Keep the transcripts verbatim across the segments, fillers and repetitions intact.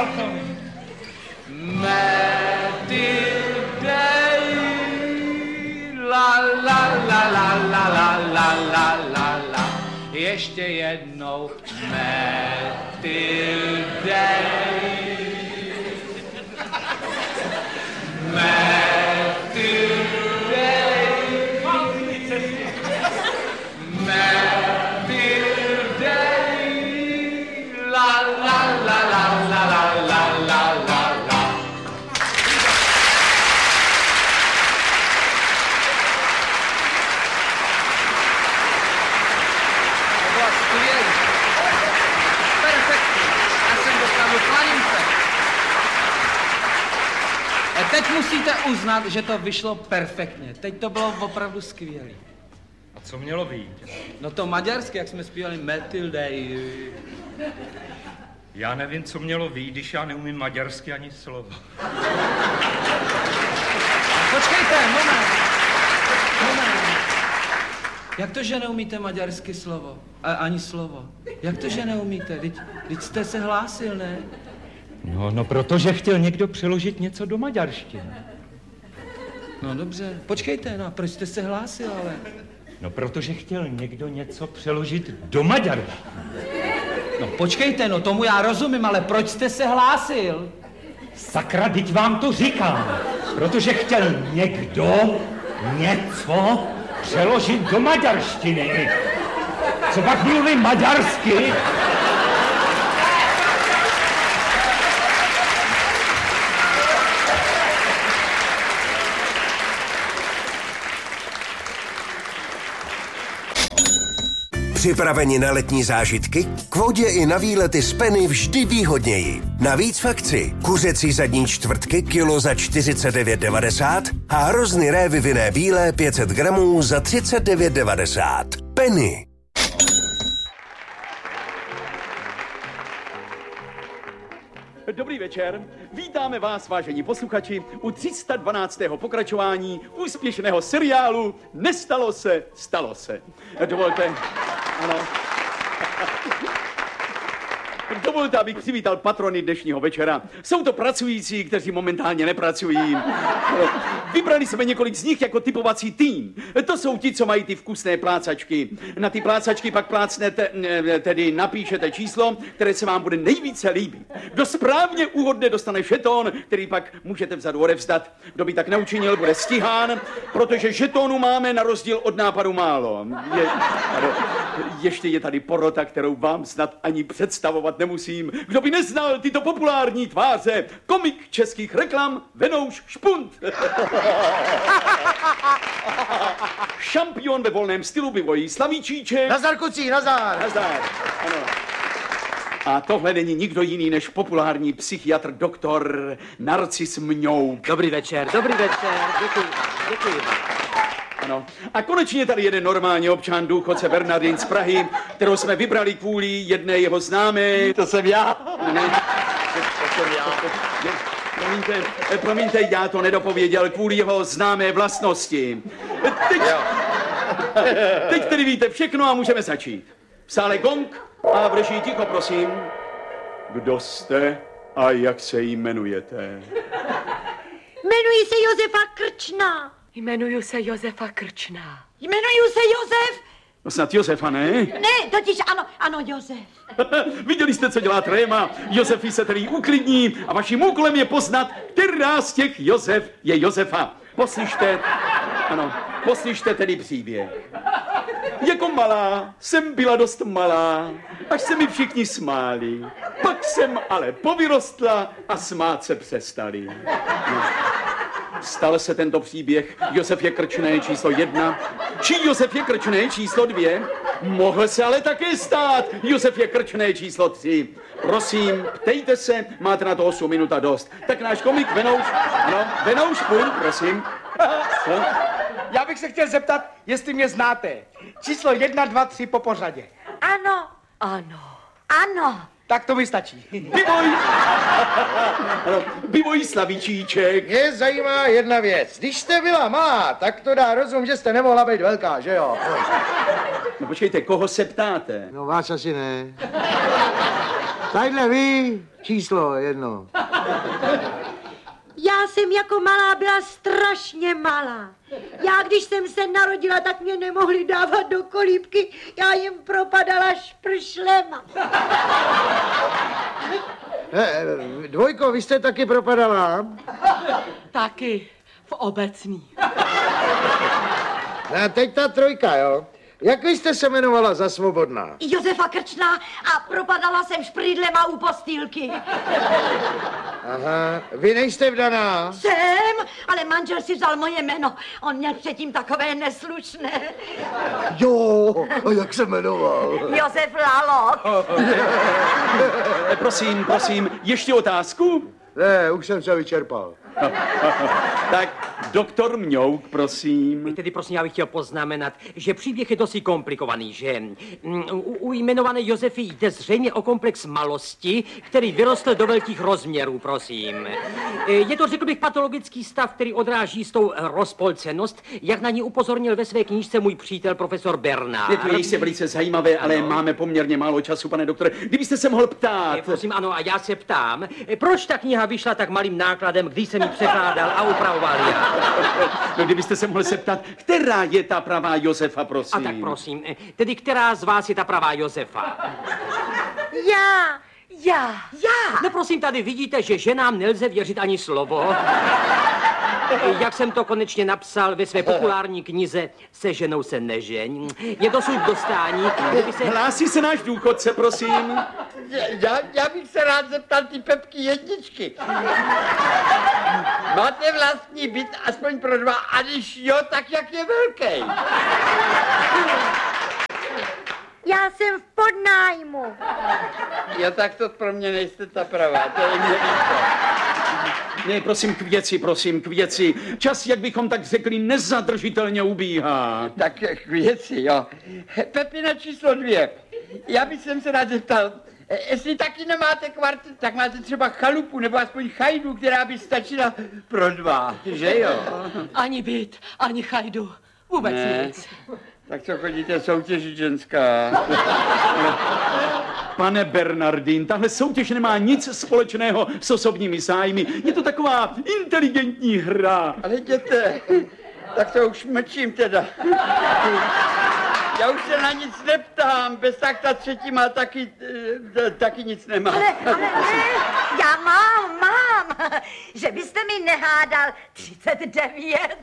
Falcony. Metildej, la la la la la la la la la la. Ještě jednou. Metildej. Metildej. Metildej. La la la la la la la la la. Teď musíte uznat, že to vyšlo perfektně. Teď to bylo opravdu skvělé. A co mělo být? No to maďarsky, jak jsme zpívali Metildej. Já nevím, co mělo být, když já neumím maďarsky ani slovo. Počkejte, moment. Moment. Jak to, že neumíte maďarsky slovo? A, ani slovo. Jak to, že neumíte? Teď, teď jste se hlásil, ne? No, no, protože chtěl někdo přeložit něco do maďarštiny. No dobře, počkejte, no, proč jste se hlásil, ale... No, protože chtěl někdo něco přeložit do maďarštiny. No počkejte, no tomu já rozumím, ale proč jste se hlásil? Sakra, teď vám to říkám. Protože chtěl někdo něco přeložit do maďarštiny. Co pak mluví maďarsky? Připraveni na letní zážitky? K vodě i na výlety z Penny vždy výhodněji. Navíc v akci kuřecí zadní čtvrtky kilo za čtyřicet devět devadesát a hrozny révy vinné bílé pět set gramů za třicet devět devadesát. Penny. Dobrý večer. Vítáme vás, vážení posluchači, u tři sta dvanáctého pokračování úspěšného seriálu Nestalo se, stalo se. Dovolte, ano. Dovolte, abych přivítal patrony dnešního večera. Jsou to pracující, kteří momentálně nepracují. Vybrali jsme několik z nich jako typovací tým. To jsou ti, co mají ty vkusné plácačky. Na ty plácačky pak plácnete, tedy napíšete číslo, které se vám bude nejvíce líbit. Kdo správně uhodne, dostane žeton, který pak můžete vzadu odevzdat. Kdo by tak neučinil, bude stíhán, protože žetonů máme na rozdíl od nápadu málo. Je, ano, ještě je tady porota, kterou vám snad ani představovat nemusím. Kdo by neznal tyto populární tváře, komik českých reklam Venouš Špunt. Šampion ve volném stylu Bivojí Slavíčíček. Nazdar, kucí, nazdar. Nazdar, ano. A tohle není nikdo jiný než populární psychiatr doktor Narcis Mňouk. Dobrý večer, dobrý večer, děkuji, děkuji. Ano. A konečně tady jeden normální občan, důchodce Bernardin z Prahy, kterou jsme vybrali kvůli jedné jeho známé. To jsem já. Ne, to jsem já. Promiňte, promiňte, já to nedopověděl kvůli jeho známé vlastnosti. Teď, teď tedy víte všechno a můžeme začít. V sále gong a v režii ticho, prosím. Kdo jste a jak se jmenujete? Jmenuji se Josefa Krčná. Jmenuji se Josefa Krčná. Jmenuji se Josef. No snad Josefa, ne? Ne, totiž ano, ano, Josef. Viděli jste, co dělá tréma. Josefy se tedy uklidní a vaším úkolem je poznat, která z těch Josef je Josefa. Poslyšte, ano, poslyšte tedy příběh. Jako malá jsem byla dost malá, až se mi všichni smáli. Pak jsem ale povyrostla a smát se přestali. Stal se tento příběh Josef je Krčné číslo jedna, či Josef je Krčné číslo dvě? Mohl se ale také stát Josef je Krčné číslo tři. Prosím, ptejte se, máte na to osm minut a dost. Tak náš komik Venouš, ano, Venouš Pun, prosím. Co? Já bych se chtěl zeptat, jestli mě znáte. Číslo jedna, dva, tři po pořadě. Ano. Ano. Ano. Tak to mi stačí. Bivoj! Ano, Bivoj Slavíčíček. Mě zajímá jedna věc. Když jste byla malá, tak to dá rozum, že jste nemohla být velká, že jo? No počkejte, koho se ptáte? No vás asi ne. Tadyhle vy, číslo jedno. Já jsem jako malá byla strašně malá. Já, když jsem se narodila, tak mě nemohli dávat do kolíbky. Já jim propadala špršlema. Eh, dvojko, vy jste taky propadala? Taky v obecní. A teď ta trojka, jo? Jak vy jste se jmenovala za svobodná? Josefa Krčná a propadala jsem šprýdlema u postýlky. Aha, vy nejste vdaná? Jsem, ale manžel si vzal moje jméno. On měl předtím takové neslušné. Jo, a jak se jmenoval? Josef Lalo. Eh, prosím, prosím, ještě otázku? Ne, už jsem se vyčerpal. Tak, doktor Mňouk, prosím. Tedy prosím, já bych chtěl poznamenat, že příběh je dosti komplikovaný, že u, u jmenované Josefy jde zřejmě o komplex malosti, který vyrostl do velkých rozměrů, prosím. Je to, řekl bych, patologický stav, který odráží s tou rozpolcenost, jak na ní upozornil ve své knížce můj přítel profesor Bernard. Je to jistě velice zajímavé, ale ano. Máme poměrně málo času, pane doktore. Kdybyste se mohl ptát. Je, prosím, ano, a já se ptám, proč ta kniha vyšla tak malým nákladem, když jsem ji překládal a upravoval já? No, kdybyste se mohli zeptat, která je ta pravá Josefa, prosím. A tak prosím, tedy která z vás je ta pravá Josefa? Já. Já. Já. No prosím, tady vidíte, že ženám nelze věřit ani slovo. Jak jsem to konečně napsal ve své populární knize Se ženou se nežeň. Je dosud dostání, kdyby se... Hlásí se náš důchodce, prosím. Já, já bych se rád zeptal ty Pepky jedničky. Máte vlastní byt aspoň pro dva, a když jo, tak jak je velký? Já jsem v podnájmu. Jo, tak to pro mě nejste ta pravá, to je mě líto. Ne, prosím, k věci, prosím, k věci. Čas, jak bychom tak řekli, nezadržitelně ubíhá. Tak k věci, jo. Pepina číslo dvě. Já bych se rád zeptal, jestli taky nemáte kvartet, tak máte třeba chalupu nebo aspoň chajdu, která by stačila pro dva, že jo? Ani byt, ani chajdu. Vůbec ne. nic. Tak co chodíte soutěžit, ženská? Pane Bernardin, tahle soutěž nemá nic společného s osobními zájmy. Je to taková inteligentní hra. Ale jděte, tak to už mlčím teda. Já už se na nic neptám, bez tak ta třetí má taky, taky nic nemá. Ale, ale ne, já mám, mám. Že byste mi nehádal třicet devět.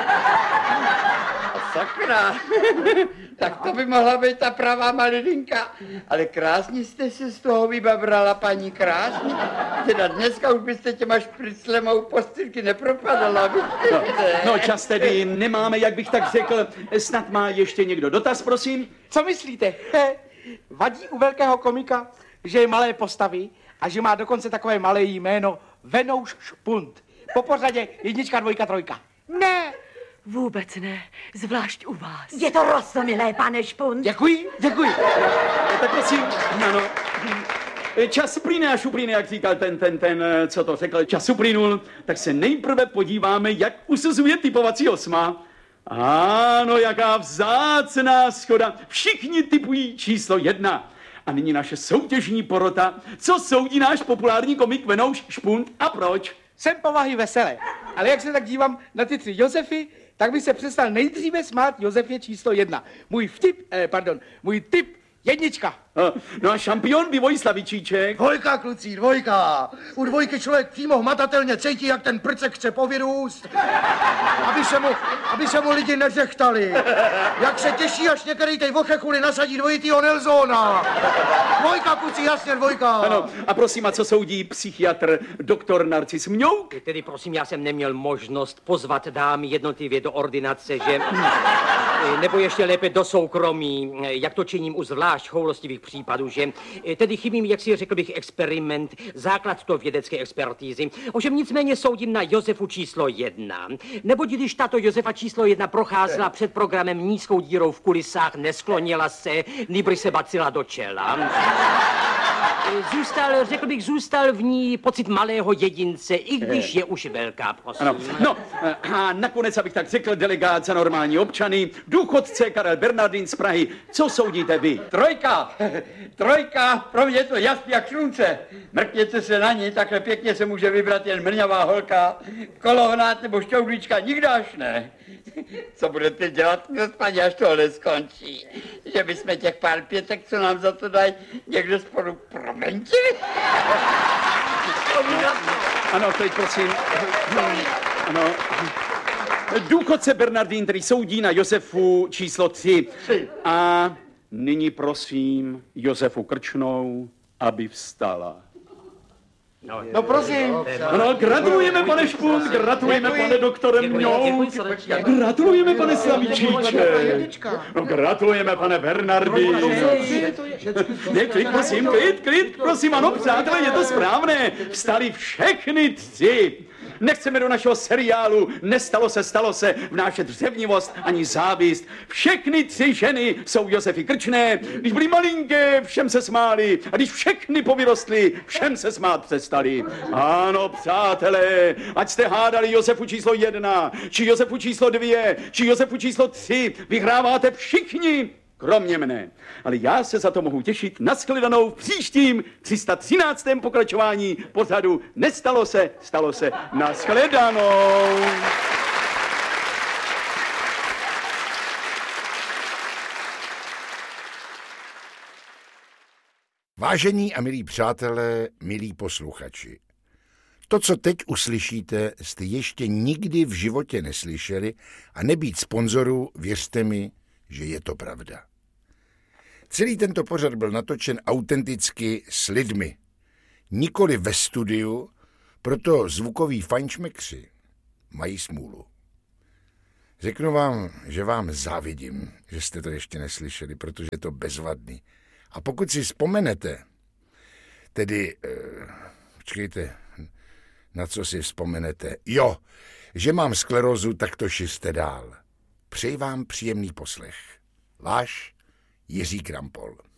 A sakra, tak to by mohla být ta pravá malilinka. Ale krásně jste se z toho vybabrala, paní, krásně. Teda dneska už byste těma špriclemou postýlky nepropadala. No, no, čas tedy nemáme, jak bych tak řekl. Snad má ještě někdo dotaz, prosím? Co myslíte? He, vadí u velkého komika, že je malé postavy a že má dokonce takové malé jméno Venouš Špunt. Po pořadě jednička, dvojka, trojka. Ne. Vůbec ne, zvlášť u vás. Je to roztomilé, pane Špunt. Děkuji, děkuji. Tak prosím, ano. Čas uplyne, až uplyne, jak říkal ten, ten, ten, co to řekl, čas uplynul, tak se nejprve podíváme, jak usuzuje typovací osma. Ano, jaká vzácná schoda. Všichni typují číslo jedna. A nyní naše soutěžní porota. Co soudí náš populární komik Venouš Špunt a proč? Jsem povahy veselé, ale jak se tak dívám na ty tři Josefy, tak bych se přestal nejdříve smát Josefě číslo jedna. Můj vtip, eh, pardon, můj tip jednička. No a šampion by Vojislavičíček. Dvojka, kluci, dvojka. U dvojky člověk přímo hmatatelně cítí, jak ten prcek chce povyrůst. Aby se mu, aby se mu lidi neřechtali. Jak se těší, až některý tej vochechuli nasadí dvojitýho Nelsona. Dvojka, kluci, jasně, dvojka. Ano, a prosím, a co soudí psychiatr doktor Narcis Mňouk? Tedy prosím, já jsem neměl možnost pozvat dámy jednotlivě do ordinace, že... nebo ještě lépe do soukromí, jak to činím u zvlášť choulostivých případů, že tedy chybím, jak si řekl bych, experiment, základ to vědecké expertízy. Ovšem nicméně soudím na Josefu číslo jedna. Neboť když tato Josefa číslo jedna procházela před programem nízkou dírou v kulisách, nesklonila se, nýbrž se bacila do čela. Zůstal, řekl bych, zůstal v ní pocit malého jedince, i když je už velká, prosím. Ano. No, a nakonec, abych tak řekl, delegát za normální občany, důchodce Karel Bernardin z Prahy. Co soudíte vy? Trojka, trojka, pro mě je to jasný jak slunce. Mrkněte se na ní, takhle pěkně se může vybrat jen mrňavá holka, kolohnát nebo šťoudlička, nikdo až ne. Co budete dělat, paní, až tohle skončí? Že bychom těch pár pětek, co nám za to dají, někde spolu promentili? Ano, teď prosím. Ano. Důchodce Bernardín, který soudí na Josefu číslo tři. A nyní prosím Josefu Krčnou, aby vstala. No, no prosím. Ano, gratulujeme, pane Špunt, gratulujeme, pane doktore Mňou. Gratulujeme, pane Slavíčíče. No, gratulujeme, pane Bernardy. Ne, klid, prosím, klid, klid, prosím, ano, přátelé, je to správné. Vstali všechny tři. Nechceme do našeho seriálu Nestalo se, stalo se vnášet řevnivost ani závist. Všechny tři ženy jsou Josefy Krčné. Když byly malinké, všem se smáli. A když všechny povyrostly, všem se smát přestali. Ano, přátelé, ať jste hádali Josefu číslo jedna, či Josefu číslo dvě, či Josefu číslo tři, vyhráváte všichni, kromě mne. Ale já se za to mohu těšit na shledanou v příštím tři sta třináctém pokračování pořadu Nestalo se, stalo se. Na shledanou. Vážení a milí přátelé, milí posluchači, to, co teď uslyšíte, jste ještě nikdy v životě neslyšeli a nebýt sponzorů, věřte mi, že je to pravda. Celý tento pořad byl natočen autenticky s lidmi. Nikoli ve studiu, proto zvukoví fajnšmekři mají smůlu. Řeknu vám, že vám závidím, že jste to ještě neslyšeli, protože je to bezvadný. A pokud si vzpomenete, tedy, eh, počkejte, na co si vzpomenete, jo, že mám sklerózu, tak to šiste dál. Přeji vám příjemný poslech. Váš Jiří Krampol.